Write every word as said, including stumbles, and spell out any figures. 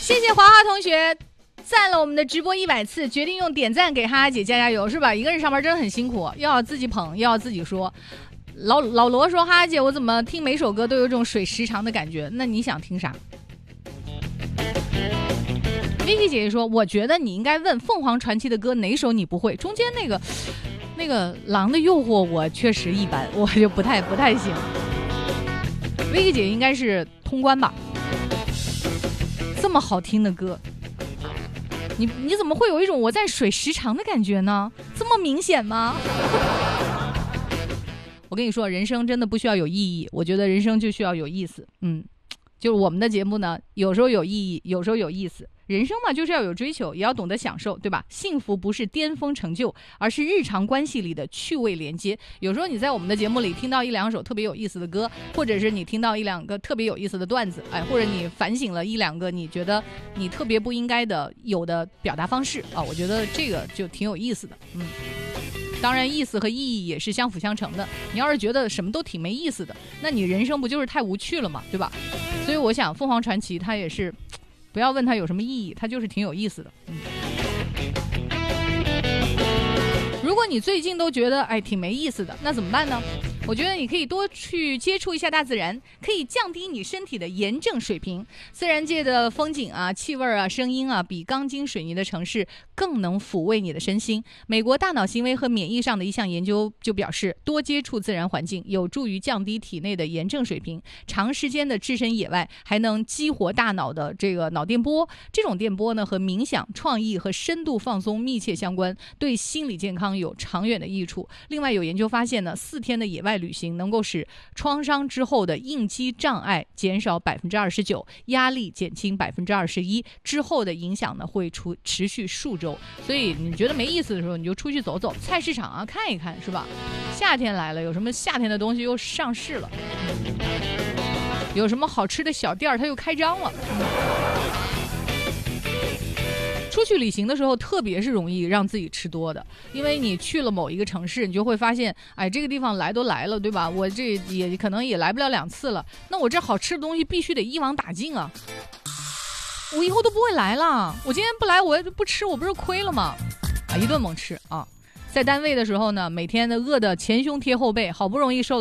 谢谢华华同学赞了我们的直播一百次，决定用点赞给哈哈姐加加油，是吧？一个人上班真的很辛苦，又要自己捧，又要自己说。老老罗说：“哈哈姐，我怎么听每首歌都有种水时长的感觉？那你想听啥？” Vicky 姐姐说：“我觉得你应该问凤凰传奇的歌哪首你不会，中间那个那个狼的诱惑我确实一般，我就不太不太行。”Vicky 姐应该是通关吧？这么好听的歌。你你怎么会有一种我在水时长的感觉呢？这么明显吗？我跟你说，人生真的不需要有意义，我觉得人生就需要有意思。嗯，就是我们的节目呢，有时候有意义，有时候有意思。人生嘛，就是要有追求，也要懂得享受，对吧？幸福不是巅峰成就，而是日常关系里的趣味连接。有时候你在我们的节目里听到一两首特别有意思的歌，或者是你听到一两个特别有意思的段子，哎，或者你反省了一两个你觉得你特别不应该的有的表达方式啊，我觉得这个就挺有意思的。嗯，当然意思和意义也是相辅相成的。你要是觉得什么都挺没意思的，那你人生不就是太无趣了嘛，对吧？所以我想凤凰传奇它也是，不要问它有什么意义，它就是挺有意思的。嗯，如果你最近都觉得哎挺没意思的，那怎么办呢？我觉得你可以多去接触一下大自然，可以降低你身体的炎症水平。自然界的风景啊、气味啊、声音啊，比钢筋水泥的城市更能抚慰你的身心。美国大脑行为和免疫上的一项研究就表示，多接触自然环境有助于降低体内的炎症水平。长时间的置身野外，还能激活大脑的这个脑电波。这种电波呢，和冥想、创意和深度放松密切相关，对心理健康有长远的益处。另外，有研究发现呢，四天的野外旅行能够使创伤之后的应激障碍减少百分之二十九，压力减轻百分之二十一，之后的影响呢会出持续数周。所以你觉得没意思的时候，你就出去走走，菜市场啊看一看，是吧？夏天来了，有什么夏天的东西又上市了，有什么好吃的小店它又开张了。出去旅行的时候，特别是容易让自己吃多的，因为你去了某一个城市，你就会发现，哎，这个地方来都来了，对吧？我这也可能也来不了两次了，那我这好吃的东西必须得一网打尽啊！我以后都不会来了，我今天不来，我不吃，我不是亏了吗？啊，一顿猛吃啊！在单位的时候呢，每天的饿得前胸贴后背，好不容易瘦了。